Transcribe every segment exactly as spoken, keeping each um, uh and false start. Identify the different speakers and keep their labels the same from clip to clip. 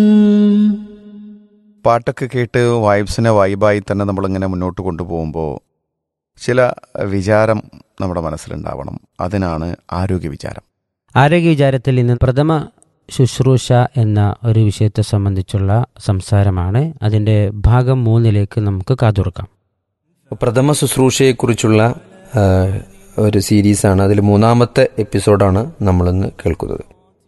Speaker 1: പാട്ടൊക്കെ കേട്ട് വൈബ്സിനെ വൈബായി തന്നെ നമ്മളിങ്ങനെ മുന്നോട്ട് കൊണ്ടുപോകുമ്പോൾ ചില വിചാരം നമ്മുടെ മനസ്സിലുണ്ടാവണം. അതിനാണ് ആരോഗ്യ വിചാരം.
Speaker 2: ആരോഗ്യ വിചാരത്തിൽ ഇന്ന് പ്രഥമ ശുശ്രൂഷ എന്ന ഒരു വിഷയത്തെ സംബന്ധിച്ചുള്ള സംസാരമാണ്. അതിൻ്റെ ഭാഗം മൂന്നിലേക്ക് നമുക്ക് കാതുറക്കാം.
Speaker 3: പ്രഥമ ശുശ്രൂഷയെക്കുറിച്ചുള്ള ഒരു സീരീസാണ്. അതിൽ മൂന്നാമത്തെ എപ്പിസോഡാണ് നമ്മളിന്ന് കേൾക്കുന്നത്.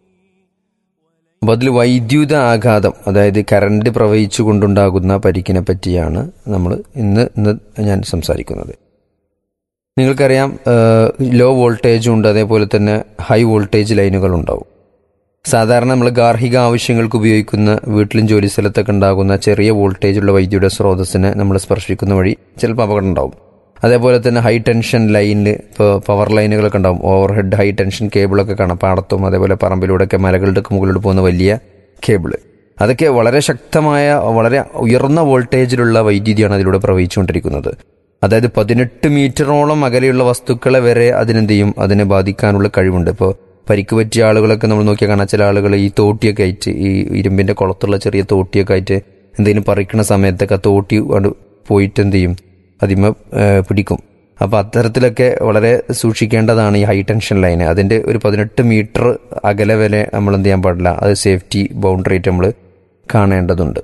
Speaker 3: അപ്പോൾ അതിൽ വൈദ്യുത ആഘാതം, അതായത് കറണ്ട് പ്രവഹിച്ചു കൊണ്ടുണ്ടാകുന്ന പരിക്കിനെ പറ്റിയാണ് നമ്മൾ ഇന്ന് ഇന്ന് ഞാൻ സംസാരിക്കുന്നത്. നിങ്ങൾക്കറിയാം, ലോ വോൾട്ടേജും ഉണ്ട്, അതേപോലെ തന്നെ ഹൈ വോൾട്ടേജ് ലൈനുകൾ ഉണ്ടാവും. സാധാരണ നമ്മൾ ഗാർഹിക ആവശ്യങ്ങൾക്ക് ഉപയോഗിക്കുന്ന വീട്ടിലും ജോലി സ്ഥലത്തൊക്കെ ഉണ്ടാകുന്ന ചെറിയ വോൾട്ടേജുള്ള വൈദ്യുത സ്രോതസ്സിനെ നമ്മൾ സ്പർശിക്കുന്ന വഴി ചിലപ്പോൾ അപകടം ഉണ്ടാവും. അതേപോലെ തന്നെ ഹൈ ടെൻഷൻ ലൈനിൽ ഇപ്പോൾ പവർ ലൈനുകളൊക്കെ ഉണ്ടാവും. ഓവർ ഹെഡ് ഹൈ ടെൻഷൻ കേബിളൊക്കെ കാണാം പാടത്തും അതേപോലെ പറമ്പിലൂടെയൊക്കെ മലകളുടെ മുകളിലൂടെ പോകുന്ന വലിയ കേബിള്. അതൊക്കെ വളരെ ശക്തമായ വളരെ ഉയർന്ന വോൾട്ടേജിലുള്ള വൈദ്യുതിയാണ് അതിലൂടെ പ്രവഹിച്ചുകൊണ്ടിരിക്കുന്നത്. അതായത് പതിനെട്ട് മീറ്ററോളം അകലെയുള്ള വസ്തുക്കളെ വരെ അതിനെന്ത് ചെയ്യും, അതിനെ ബാധിക്കാനുള്ള കഴിവുണ്ട്. ഇപ്പോൾ പരിക്ക് പറ്റിയ ആളുകളൊക്കെ നമ്മൾ നോക്കിയാൽ കാണാൻ ചില ആളുകൾ ഈ തോട്ടിയൊക്കെ ആയിട്ട്, ഈ ഇരുമ്പിന്റെ കുളത്തുള്ള ചെറിയ തോട്ടിയൊക്കെ ആയിട്ട് എന്തെങ്കിലും പറിക്കുന്ന സമയത്തൊക്കെ തോട്ടി പോയിട്ട് എന്ത് ചെയ്യും, അതിമ പിടിക്കും. അപ്പോൾ അത്തരത്തിലൊക്കെ വളരെ സൂക്ഷിക്കേണ്ടതാണ് ഈ ഹൈ ടെൻഷൻ ലൈന്. അതിൻ്റെ ഒരു പതിനെട്ട് മീറ്റർ അകലെ വരെ നമ്മൾ എന്ത് ചെയ്യാൻ പാടില്ല, അത് സേഫ്റ്റി ബൗണ്ടറി ആയിട്ട് നമ്മൾ കാണേണ്ടതുണ്ട്.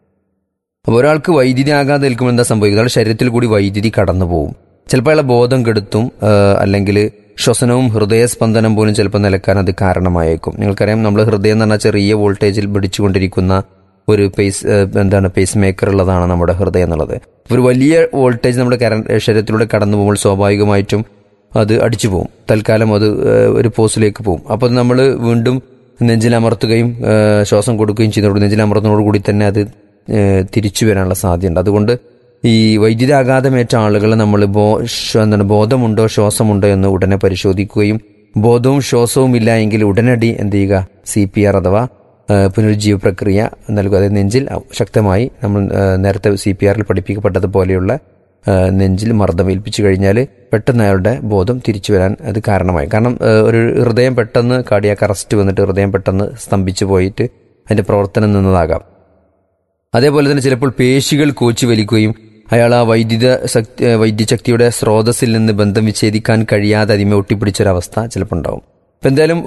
Speaker 3: അപ്പോൾ ഒരാൾക്ക് വൈദ്യുതി ആഘാതം ഏൽക്കുമ്പോൾ എന്താ സംഭവിക്കുന്നത്, അയാളുടെ ശരീരത്തിൽ കൂടി വൈദ്യുതി കടന്നു പോകും. ചിലപ്പോൾ അയാളെ ബോധം കെടുത്തും, അല്ലെങ്കിൽ ശ്വസനവും ഹൃദയസ്പന്ദനം പോലും ചിലപ്പോൾ നിലക്കാൻ അത് കാരണമായേക്കും. നിങ്ങൾക്കറിയാം, നമ്മൾ ഹൃദയം എന്ന് പറഞ്ഞാൽ ചെറിയ വോൾട്ടേജിൽ പിടിച്ചുകൊണ്ടിരിക്കുന്ന ഒരു പേസ് എന്താണ് പേസ് മേക്കർ ഉള്ളതാണ് നമ്മുടെ ഹൃദയം എന്നുള്ളത്. ഒരു വലിയ വോൾട്ടേജ് നമ്മുടെ കറണ്ട് ശരീരത്തിലൂടെ കടന്നു പോകുമ്പോൾ സ്വാഭാവികമായിട്ടും അത് അടിച്ചു പോകും. തൽക്കാലം അത് ഒരു പോസ്റ്റിലേക്ക് പോകും. അപ്പോൾ നമ്മൾ വീണ്ടും നെഞ്ചിലമർത്തുകയും ശ്വാസം കൊടുക്കുകയും ചെയ്യുന്നതോട് നെഞ്ചിലമർത്തുന്നതോടുകൂടി തന്നെ അത് തിരിച്ചു വരാനുള്ള സാധ്യതയുണ്ട്. അതുകൊണ്ട് ഈ വൈദ്യുതാഘാതമേറ്റ ആളുകളെ നമ്മൾ ബോ എന്താണ് ബോധമുണ്ടോ ശ്വാസമുണ്ടോ എന്ന് ഉടനെ പരിശോധിക്കുകയും ബോധവും ശ്വാസവും ഇല്ല എങ്കിൽ ഉടനടി എന്ത് ചെയ്യുക, സി പി ആർ അഥവാ പുനരുജ്ജീവ പ്രക്രിയ നൽകുക. അതായത് നെഞ്ചിൽ ശക്തമായി നമ്മൾ നേരത്തെ സി പി ആറിൽ പഠിപ്പിക്കപ്പെട്ടതുപോലെയുള്ള നെഞ്ചിൽ മർദ്ദം ഏൽപ്പിച്ചു കഴിഞ്ഞാൽ പെട്ടെന്ന് അയാളുടെ ബോധം തിരിച്ചു വരാൻ അത് കാരണമായി. കാരണം ഒരു ഹൃദയം പെട്ടെന്ന് കാർഡിയാക് അറസ്റ്റ് വന്നിട്ട് ഹൃദയം പെട്ടെന്ന് സ്തംഭിച്ചു പോയിട്ട് അതിൻ്റെ പ്രവർത്തനം നിന്നതാകാം. അതേപോലെ തന്നെ ചിലപ്പോൾ പേശികൾ കോച്ചി വലിക്കുകയും അയാൾ ആ വൈദ്യുത ശക്തി വൈദ്യശക്തിയുടെ സ്രോതസ്സിൽ നിന്ന് ബന്ധം വിച്ഛേദിക്കാൻ കഴിയാതെ അതിമ ഒട്ടിപ്പിടിച്ചൊരവസ്ഥ ചിലപ്പോൾ ഉണ്ടാവും. ഇപ്പം എന്തായാലും